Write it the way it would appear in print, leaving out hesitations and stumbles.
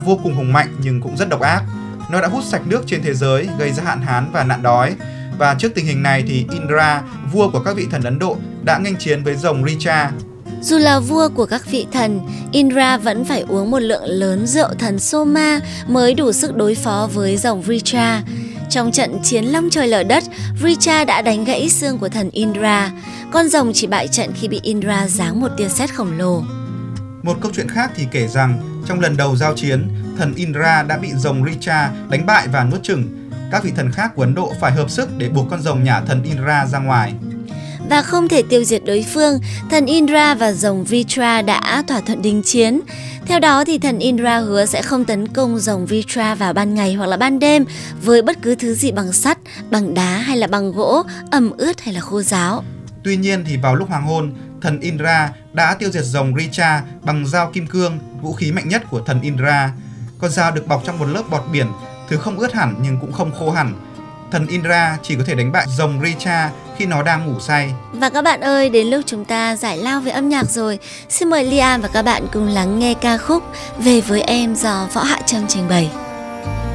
vô cùng hùng mạnh nhưng cũng rất độc ác. Nó đã hút sạch nước trên thế giới, gây ra hạn hán và nạn đói. Và trước tình hình này thì Indra, vua của các vị thần Ấn Độ, đã nghênh chiến với rồng Richa. Dù là vua của các vị thần, Indra vẫn phải uống một lượng lớn rượu thần Soma mới đủ sức đối phó với rồng Richa. Trong trận chiến long trời lở đất, Richa đã đánh gãy xương của thần Indra. Con rồng chỉ bại trận khi bị Indra giáng một tia sét khổng lồ. Một câu chuyện khác thì kể rằng trong lần đầu giao chiến, thần Indra đã bị rồng Richa đánh bại và nuốt chửng. Các vị thần khác của Ấn Độ phải hợp sức để buộc con rồng nhả thần Indra ra ngoài. Và không thể tiêu diệt đối phương, thần Indra và rồng Vritra đã thỏa thuận đình chiến. Theo đó thì thần Indra hứa sẽ không tấn công rồng Vritra vào ban ngày hoặc là ban đêm với bất cứ thứ gì bằng sắt, bằng đá hay là bằng gỗ, ẩm ướt hay là khô ráo. Tuy nhiên thì vào lúc hoàng hôn, thần Indra đã tiêu diệt rồng Richa bằng dao kim cương, vũ khí mạnh nhất của thần Indra. Con dao được bọc trong một lớp bọt biển, thứ không ướt hẳn nhưng cũng không khô hẳn. Thần Indra chỉ có thể đánh bại rồng Richa khi nó đang ngủ say. Và các bạn ơi, đến lúc chúng ta giải lao về âm nhạc rồi. Xin mời Liam và các bạn cùng lắng nghe ca khúc Về với em do Võ Hạ Trâm trình bày.